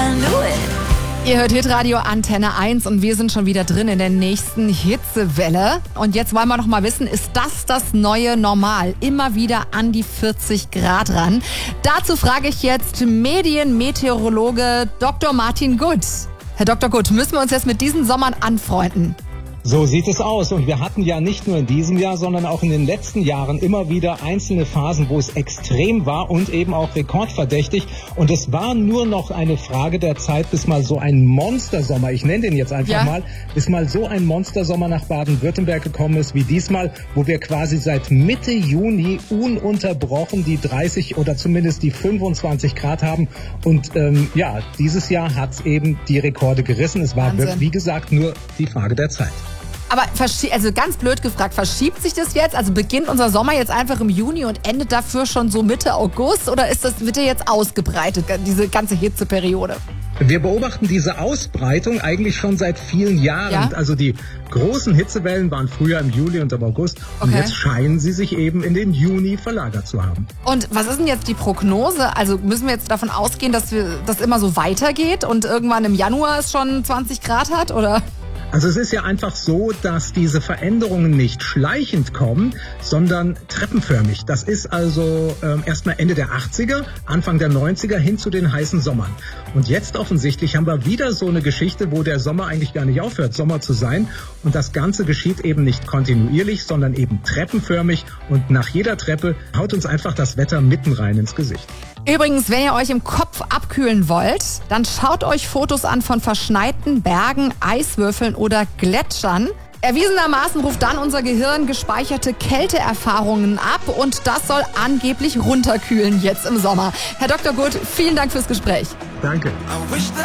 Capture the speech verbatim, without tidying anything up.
can do it. Ihr hört Hitradio Antenne eins und wir sind schon wieder drin in der nächsten Hitzewelle. Und jetzt wollen wir noch mal wissen, ist das das neue Normal? Immer wieder an die vierzig Grad ran. Dazu frage ich jetzt Medienmeteorologe Doktor Martin Gutt. Herr Doktor Gutt, müssen wir uns jetzt mit diesen Sommern anfreunden? So sieht es aus. Und wir hatten ja nicht nur in diesem Jahr, sondern auch in den letzten Jahren immer wieder einzelne Phasen, wo es extrem war und eben auch rekordverdächtig. Und es war nur noch eine Frage der Zeit, bis mal so ein Monstersommer, ich nenne den jetzt einfach ja. mal, bis mal so ein Monstersommer nach Baden-Württemberg gekommen ist wie diesmal, wo wir quasi seit Mitte Juni ununterbrochen die dreißig oder zumindest die fünfundzwanzig Grad haben. Und ähm, ja, dieses Jahr hat es eben die Rekorde gerissen. Es war, Wahnsinn. Wie gesagt, nur die Frage der Zeit. Aber also ganz blöd gefragt, verschiebt sich das jetzt? Also beginnt unser Sommer jetzt einfach im Juni und endet dafür schon so Mitte August? Oder ist das Mitte jetzt ausgebreitet, diese ganze Hitzeperiode? Wir beobachten diese Ausbreitung eigentlich schon seit vielen Jahren. Ja? Also die großen Hitzewellen waren früher im Juli und im August. Und Okay. jetzt scheinen sie sich eben in den Juni verlagert zu haben. Und was ist denn jetzt die Prognose? Also müssen wir jetzt davon ausgehen, dass wir, das immer so weitergeht und irgendwann im Januar es schon zwanzig Grad hat? Oder? Also es ist ja einfach so, dass diese Veränderungen nicht schleichend kommen, sondern treppenförmig. Das ist also ähm, erstmal Ende der achtziger, Anfang der neunziger hin zu den heißen Sommern. Und jetzt offensichtlich haben wir wieder so eine Geschichte, wo der Sommer eigentlich gar nicht aufhört, Sommer zu sein. Und das Ganze geschieht eben nicht kontinuierlich, sondern eben treppenförmig. Und nach jeder Treppe haut uns einfach das Wetter mitten rein ins Gesicht. Übrigens, wenn ihr euch im Kopf abkühlen wollt, dann schaut euch Fotos an von verschneiten Bergen, Eiswürfeln oder Gletschern. Erwiesenermaßen ruft dann unser Gehirn gespeicherte Kälteerfahrungen ab und das soll angeblich runterkühlen jetzt im Sommer. Herr Doktor Gutt, vielen Dank fürs Gespräch. Danke. I wish that